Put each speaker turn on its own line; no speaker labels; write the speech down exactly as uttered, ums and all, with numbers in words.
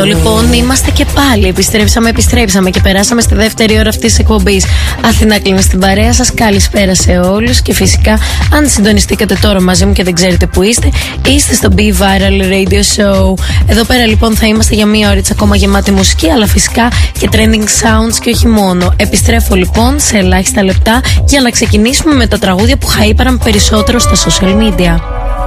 Εδώ λοιπόν είμαστε και πάλι. Επιστρέψαμε, επιστρέψαμε και περάσαμε στη δεύτερη ώρα αυτής της εκπομπής. Αθηνά κλείνει στην παρέα σας. Καλησπέρα σε όλους. Και φυσικά, αν συντονιστήκατε τώρα μαζί μου και δεν ξέρετε που είστε, είστε στο Be Viral Radio Show. Εδώ πέρα λοιπόν θα είμαστε για μία ώριτσα ακόμα γεμάτη μουσική, αλλά φυσικά και trending sounds και όχι μόνο. Επιστρέφω λοιπόν σε ελάχιστα λεπτά για να ξεκινήσουμε με τα τραγούδια που χαΐπαραν περισσότερο στα social media.